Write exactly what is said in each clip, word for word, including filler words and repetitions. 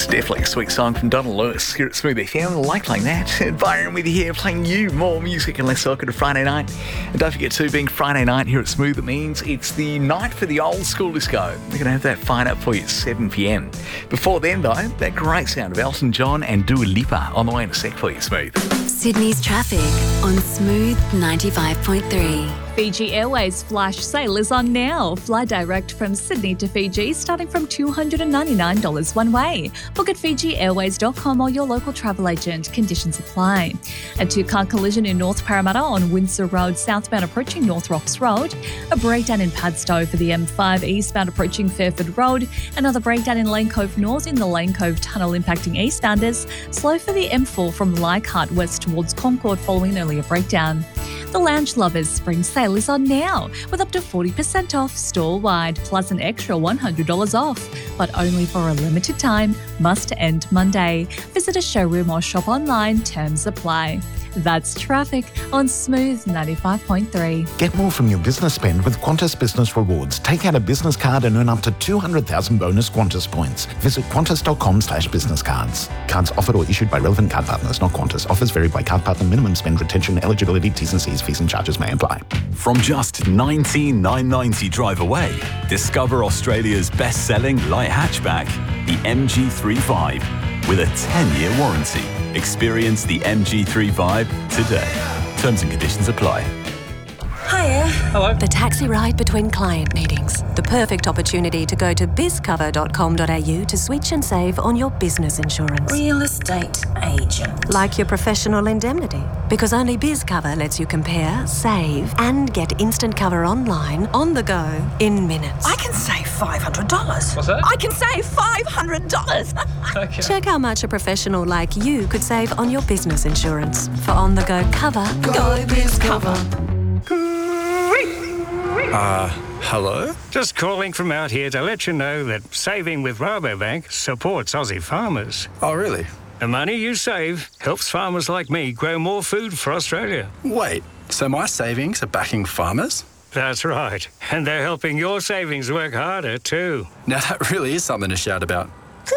It's definitely a sweet song from Donald Lewis here at Smooth F M. Like playing that. And Byron with you here, playing you more music and less soccer to Friday night. And don't forget too, being Friday night here at Smooth, it means it's the night for the old school disco. We're going to have that fine up for you at seven p.m. Before then, though, that great sound of Elton John and Dua Lipa on the way in a sec for you, Smooth. Sydney's traffic on Smooth ninety-five point three. Fiji Airways flash sale is on now. Fly direct from Sydney to Fiji starting from two hundred ninety-nine dollars one way. Book at fiji airways dot com or your local travel agent. Conditions apply. A two-car collision in North Parramatta on Windsor Road southbound approaching North Rocks Road. A breakdown in Padstow for the M five eastbound approaching Fairford Road. Another breakdown in Lane Cove North in the Lane Cove Tunnel impacting eastbounders. Slow for the M four from Leichhardt west towards Concord following an earlier breakdown. The Lounge Lovers Spring Sale is on now with up to forty percent off store-wide plus an extra one hundred dollars off, but only for a limited time, must end Monday. Visit a showroom or shop online, terms apply. That's traffic on Smooth ninety-five point three. Get more from your business spend with Qantas Business Rewards. Take out a business card and earn up to two hundred thousand bonus Qantas points. Visit qantas.com slash business cards. Cards offered or issued by relevant card partners, not Qantas. Offers vary by card partner. Minimum spend, retention, eligibility, T's and C's, fees and charges may apply. From just nineteen thousand nine hundred ninety drive away, discover Australia's best-selling light hatchback, the M G thirty-five, with a ten-year warranty. Experience the M G thirty-five today. Terms and conditions apply. Hiya. Hello. The taxi ride between client meetings. The perfect opportunity to go to biz cover dot com dot a u to switch and save on your business insurance. Real estate agent. Like your professional indemnity. Because only BizCover lets you compare, save, and get instant cover online, on the go, in minutes. I can save five hundred dollars. What's that? I can save five hundred dollars. Okay. Check how much a professional like you could save on your business insurance. For on-the-go cover, go BizCover. Uh, hello? Just calling from out here to let you know that saving with Rabobank supports Aussie farmers. Oh, really? The money you save helps farmers like me grow more food for Australia. Wait, so my savings are backing farmers? That's right. And they're helping your savings work harder too. Now that really is something to shout about.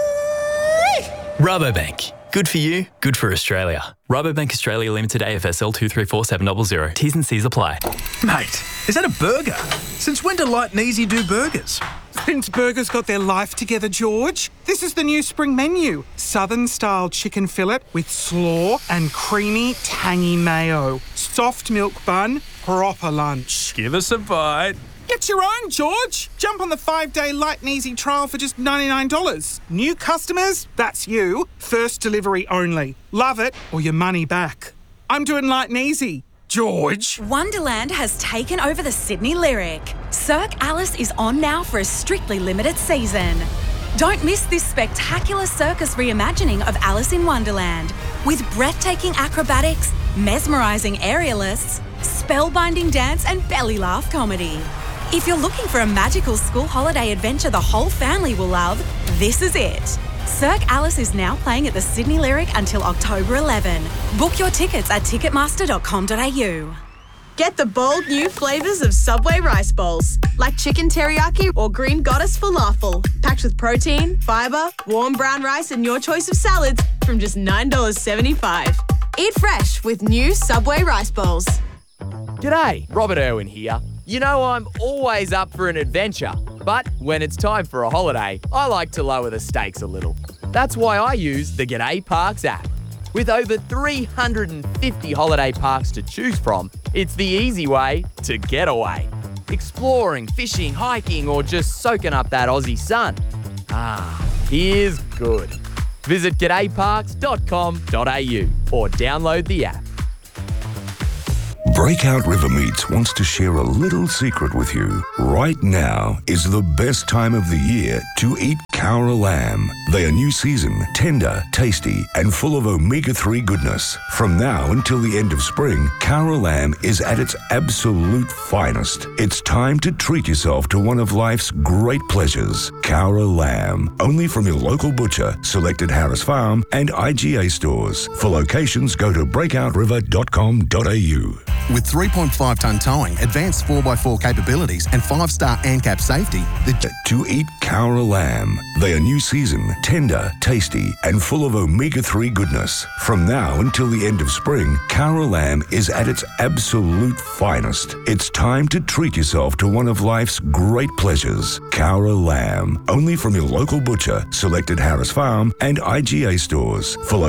Rabobank. Good for you, good for Australia. Rabobank Australia Limited A F S L two three four seven zero zero. T's and C's apply. Mate, is that a burger? Since when do Light and Easy do burgers? Since burgers got their life together, George. This is the new spring menu. Southern-style chicken fillet with slaw and creamy, tangy mayo. Soft milk bun, proper lunch. Give us a bite. Get your own, George. Jump on the five-day Light and Easy trial for just ninety-nine dollars. New customers, that's you. First delivery only. Love it or your money back. I'm doing Light and Easy. George. Wonderland has taken over the Sydney Lyric. Cirque Alice is on now for a strictly limited season. Don't miss this spectacular circus reimagining of Alice in Wonderland with breathtaking acrobatics, mesmerising aerialists, spellbinding dance and belly laugh comedy. If you're looking for a magical school holiday adventure the whole family will love, this is it. Cirque Alice is now playing at the Sydney Lyric until October eleventh. Book your tickets at ticketmaster dot com dot a u. Get the bold new flavours of Subway rice bowls, like chicken teriyaki or green goddess falafel, packed with protein, fibre, warm brown rice and your choice of salads from just nine dollars seventy-five. Eat fresh with new Subway rice bowls. G'day, Robert Irwin here. You know I'm always up for an adventure, but when it's time for a holiday, I like to lower the stakes a little. That's why I use the G'day Parks app. With over three hundred fifty holiday parks to choose from, it's the easy way to get away. Exploring, fishing, hiking, or just soaking up that Aussie sun. Ah, here's good. Visit g'day parks dot com dot a u or download the app. Breakout River Meats wants to share a little secret with you. Right now is the best time of the year to eat Cowra lamb. They are new season, tender, tasty, and full of omega three goodness. From now until the end of spring, Cowra lamb is at its absolute finest. It's time to treat yourself to one of life's great pleasures. Cowra lamb, only from your local butcher, selected Harris Farm and I G A stores. For locations, go to breakout river dot com dot a u. With three point five tonne towing, advanced four by four capabilities and five star ANCAP safety, the To eat Cowra lamb. They are new season, tender, tasty, and full of omega three goodness. From now until the end of spring, Cowra lamb is at its absolute finest. It's time to treat yourself to one of life's great pleasures. Cowra lamb. Only from your local butcher, selected Harris Farm and I G A stores. For